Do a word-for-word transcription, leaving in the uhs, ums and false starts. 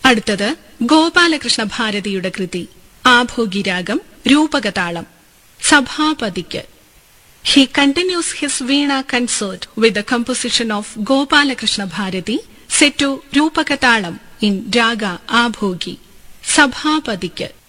അടുത്തത് ഗോപാലകൃഷ്ണ ഭാരതിയുടെ കൃതി ആഭോഗിരാഗം രൂപകതാളം. സഭാപതിക്ക്. He continues his Veena concert with the composition of Gopalakrishna Bharati set to Rupakatalam in Raga Abhogi. Sabhapadiku.